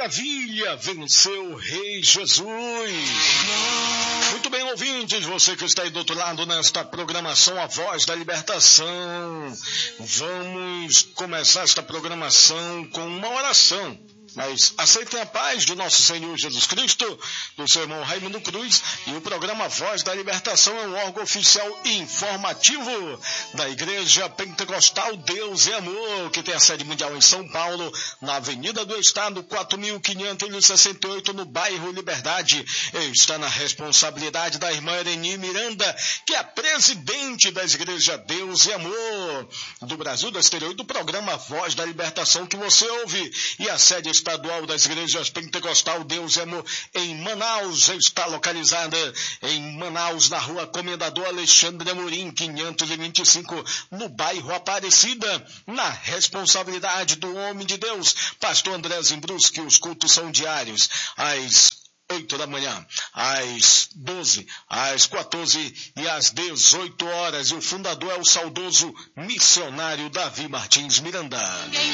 maravilha, venceu o Rei Jesus. Muito bem, ouvintes, você que está aí do outro lado nesta programação A Voz da Libertação. Vamos começar esta programação com uma oração. Mas aceitem a paz do nosso Senhor Jesus Cristo, do seu irmão Raimundo Cruz, e o programa Voz da Libertação é um órgão oficial informativo da Igreja Pentecostal Deus e Amor, que tem a sede mundial em São Paulo, na Avenida do Estado, 4.568, no bairro Liberdade. Está na responsabilidade da irmã Ereni Miranda, que é a presidente da Igreja Deus e Amor do Brasil, do exterior, e do programa Voz da Libertação que você ouve. E a sede estadual das igrejas Pentecostal Deus e Amor em Manaus está localizada em Manaus, na rua Comendador Alexandre Amorim, 525, no bairro Aparecida, na responsabilidade do homem de Deus, pastor André Zimbruski. Os cultos são diários, às 8 da manhã, às 12, às 14 e às 18 horas. E o fundador é o saudoso missionário Davi Martins Miranda.